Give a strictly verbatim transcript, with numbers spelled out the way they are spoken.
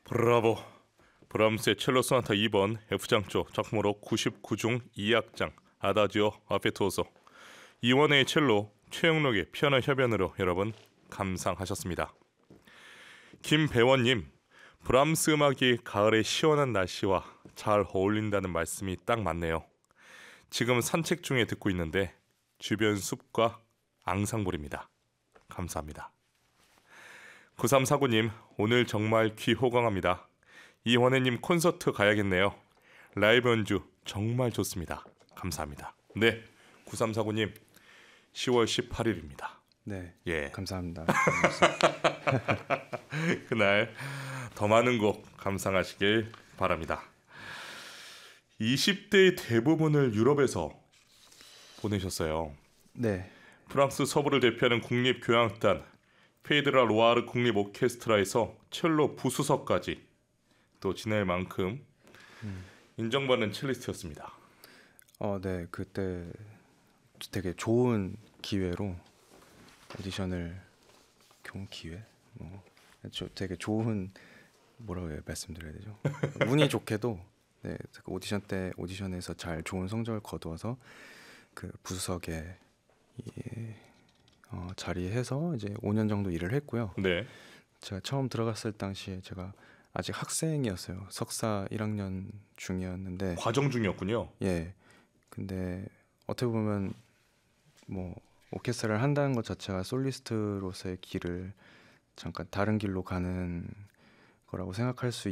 브라보. 브람스의 첼로 소나타 이 번 F장조 작품으로 구십구 중 이 악장 아다지오 아페투오소 이원혜의 첼로, 최영록의 피아노 협연으로 여러분 감상하셨습니다. 김배원님, 브람스 음악이 가을의 시원한 날씨와 잘 어울린다는 말씀이 딱 맞네요. 지금 산책 중에 듣고 있는데 주변 숲과 앙상블입니다. 감사합니다. 구삼사구님, 오늘 정말 귀 호강합니다. 이원혜님 콘서트 가야겠네요. 라이브 연주 정말 좋습니다. 감사합니다. 네, 구삼사구님 시월 십팔일입니다. 네, 예, 감사합니다. 그날 더 많은 곡 감상하시길 바랍니다. 이십 대의 대부분을 유럽에서 보내셨어요. 네, 프랑스 서부를 대표하는 국립교향악단 페이드라 로아르 국립 오케스트라에서 첼로 부수석까지 또 지낼 만큼 음. 인정받는 첼리스트였습니다. 어, 네, 그때 되게 좋은 기회로 오디션을 좋은 기회, 뭐, 저 되게 좋은 뭐라고 해야 말씀드려야 되죠? 운이 좋게도 네, 그 오디션 때 오디션에서 잘 좋은 성적을 거두어서 그 부수석에 이, 어, 자리해서 이제 오 년 정도 일을 했고요. 네. 제가 처음 들어갔을 당시에 제가 아직 학생이었어요. 석사 일 학년 중이었는데 과정 중이었군요. 예. 근데 어떻게 보면 뭐 오케스트라를 한다는 것 자체가 솔리스트로서의 길을 잠깐 다른 길로 가는 거라고 생각할 수